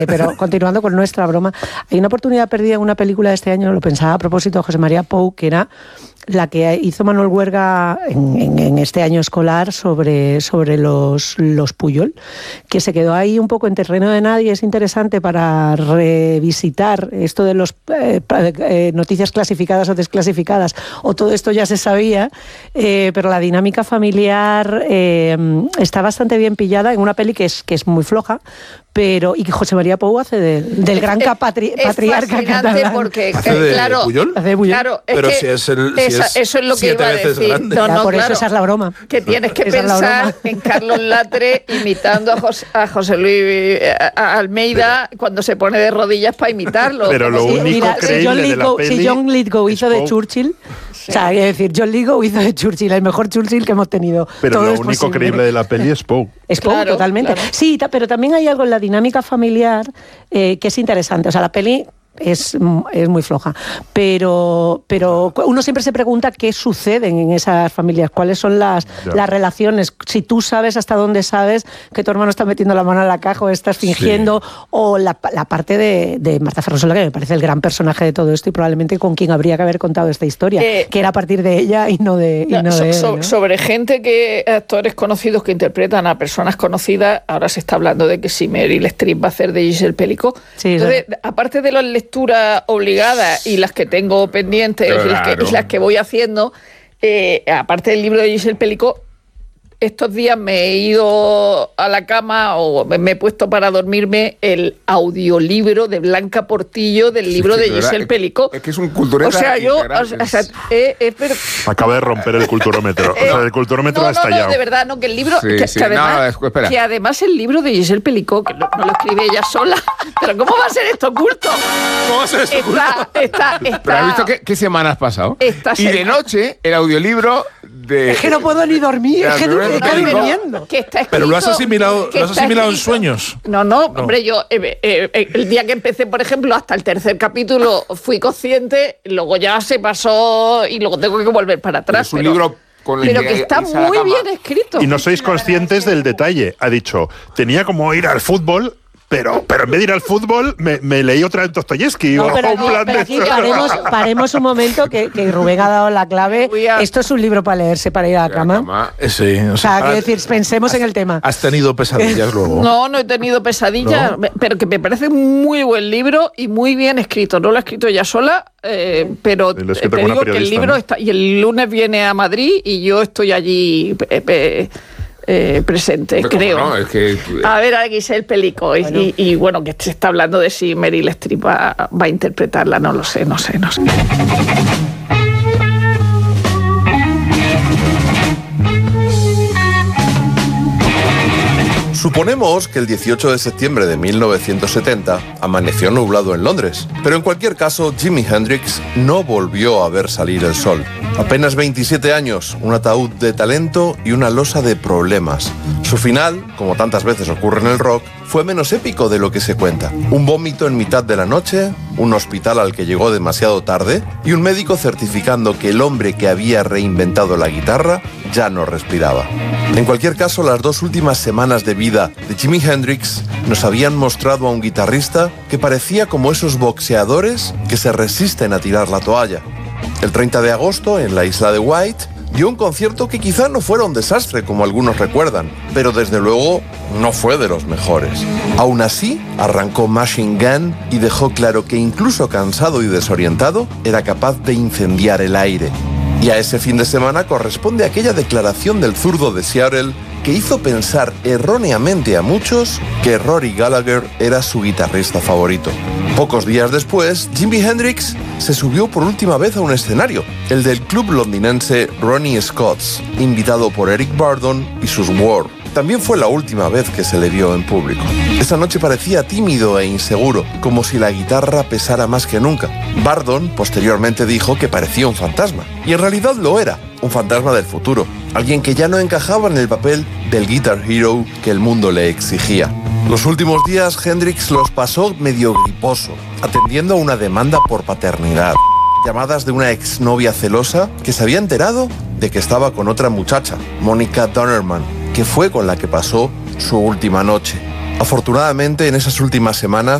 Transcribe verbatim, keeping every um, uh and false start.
Pero continuando con nuestra broma, hay una oportunidad perdida en una película de este año, lo pensaba a propósito de José María Pou, que era la que hizo Manuel Huerga en, en, en este año escolar sobre, sobre los, los Puyol, que se quedó ahí un poco en terreno de nadie. Es interesante para revisitar esto de las eh, eh, noticias clasificadas o desclasificadas, o todo esto ya se sabía, eh, pero la dinámica familiar eh, está bastante bien pillada en una peli que es, que es muy floja, pero y que José María Pou hace de, del gran es, patri, es patriarca catalán. Porque, ¿Hace de claro, Puyol? Hace de Puyol. Claro, es pero que si es el si esa, es eso es lo que iba a decir. No, no, por claro, eso esa es la broma. Que tienes que esa pensar en Carlos Latre imitando a José, a José Luis a Almeida pero, cuando se pone de rodillas para imitarlo. Pero lo sí, único mira, creíble si John de Lithgow, la peli si John Lithgow hizo de Churchill, sí. O sea, es decir, John Lithgow hizo de Churchill, el mejor Churchill que hemos tenido. Pero Todo lo es único posible. creíble de la peli es Pou. Es Pou, claro, totalmente. Claro. Sí, ta, pero también hay algo en la dinámica familiar eh, que es interesante. O sea, la peli es, es muy floja, pero, pero uno siempre se pregunta qué sucede en esas familias, cuáles son las, las relaciones, si tú sabes hasta dónde sabes que tu hermano está metiendo la mano en la caja o estás fingiendo, sí. o la, la parte de, de Marta Ferrusola, que me parece el gran personaje de todo esto y probablemente con quien habría que haber contado esta historia, eh, que era a partir de ella y no de, y no so, de él, so, ¿no? Sobre gente que, actores conocidos que interpretan a personas conocidas, ahora se está hablando de que si Meryl Streep va a hacer de Giselle Pelicot. Sí, entonces, claro. aparte de las lecturas obligadas y las que tengo pendientes, claro. y, las que, y las que voy haciendo, eh, aparte del libro de Giselle Pelicot, estos días me he ido a la cama o me he puesto para dormirme el audiolibro de Blanca Portillo del sí, libro de Giselle Pelicot. Es que es un cultureta. O sea, yo... O sea, o sea, eh, eh, pero, acaba de romper el culturómetro. Eh, o sea, el culturómetro no, ha estallado. No, no, de verdad, no, que el libro... Sí, que, sí, que, además, no, espera. que además el libro de Giselle Pelicot, que no, no lo escribe ella sola, pero ¿cómo va a ser esto oculto? ¿Cómo va a ser esto está, oculto? Está, está, ¿Pero has visto qué, qué semana has pasado? Está y de noche, el audiolibro de... Es que no puedo ni dormir, es que no me estoy viniendo. Que está escrito, pero lo has asimilado, lo has asimilado en sueños. No, no, no. hombre, yo eh, eh, el día que empecé, por ejemplo, hasta el tercer capítulo fui consciente, luego ya se pasó y luego tengo que volver para atrás. Es un pero, libro con el pero que, que está muy bien escrito. Y no sois conscientes del detalle. Ha dicho, tenía como ir al fútbol. Pero, pero en vez de ir al fútbol, me, me leí otra vez Dostoyevsky. No, o pero, un aquí, plan pero de aquí paremos, paremos un momento que, que Rubén ha dado la clave. A... Esto es un libro para leerse, para ir a la cama. cama. Sí, o sea, o sea ahora, quiero decir, pensemos has, en el tema. ¿Has tenido pesadillas luego? No, no he tenido pesadillas, ¿no? Pero que me parece un muy buen libro y muy bien escrito. No lo ha escrito ella sola, eh, pero te digo que el libro, ¿no? está... Y el lunes viene a Madrid y yo estoy allí... Eh, eh, Eh, presente, pero creo. No, es que... A ver, a Giselle Pelicot. Bueno. Y, y bueno, que se está hablando de si Meryl Streep va, va a interpretarla. No lo sé, no sé, no sé. Suponemos que el dieciocho de septiembre de mil novecientos setenta amaneció nublado en Londres, pero en cualquier caso Jimi Hendrix no volvió a ver salir el sol. Apenas veintisiete años, un ataúd de talento y una losa de problemas. Su final, como tantas veces ocurre en el rock, fue menos épico de lo que se cuenta. Un vómito en mitad de la noche, un hospital al que llegó demasiado tarde y un médico certificando que el hombre que había reinventado la guitarra ya no respiraba. En cualquier caso, las dos últimas semanas de vida de Jimi Hendrix nos habían mostrado a un guitarrista que parecía como esos boxeadores que se resisten a tirar la toalla. El treinta de agosto, en la isla de White, dio un concierto que quizá no fuera un desastre como algunos recuerdan, pero desde luego no fue de los mejores. Aún así, arrancó Machine Gun y dejó claro que incluso cansado y desorientado, era capaz de incendiar el aire. Y a ese fin de semana corresponde aquella declaración del zurdo de Seattle que hizo pensar erróneamente a muchos que Rory Gallagher era su guitarrista favorito. Pocos días después, Jimi Hendrix se subió por última vez a un escenario, el del club londinense Ronnie Scott's, invitado por Eric Burdon y sus War. También fue la última vez que se le vio en público. Esa noche parecía tímido e inseguro, como si la guitarra pesara más que nunca. Burdon posteriormente dijo que parecía un fantasma, y en realidad lo era, un fantasma del futuro, alguien que ya no encajaba en el papel del Guitar Hero que el mundo le exigía. Los últimos días Hendrix los pasó medio griposo, atendiendo a una demanda por paternidad. Llamadas de una exnovia celosa que se había enterado de que estaba con otra muchacha, Monica Donerman, que fue con la que pasó su última noche. Afortunadamente, en esas últimas semanas